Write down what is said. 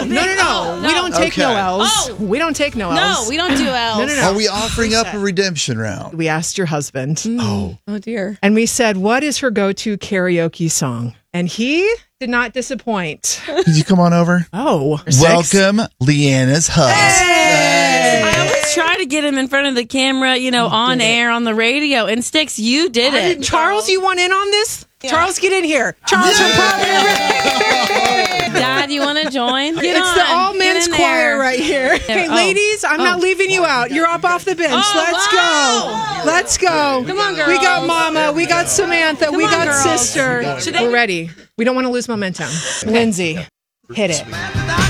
No. We don't take no L's. Oh. We don't take no L's. No, we don't do L's. No. Are we offering up a redemption round? We asked your husband. Oh, dear. And we said, what is her go-to karaoke song? And he did not disappoint. Could you come on over? Oh. Welcome, Leanna's husband. I always try to get him in front of the camera, on air, on the radio. And Sticks, you did it. Charles, you want in on this? Yeah. Charles, get in here. Charles from Dad, you want to join? It's the all-men's choir right here. Okay, ladies, I'm not leaving you out. You're up off the bench. Let's go. Come on, girls. We got Mama. We got Samantha. We got girls. Sister. We're ready. We don't want to lose momentum. Lindsay, hit it.